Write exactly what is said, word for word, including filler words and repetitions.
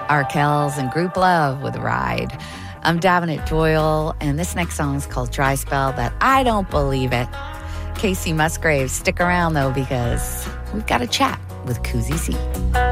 Arkells and Group Love with Ride. I'm Davenant Doyle, and this next song is called Dry Spell, but I don't believe it. Casey Musgraves, stick around though, because we've got a chat with Koozie C.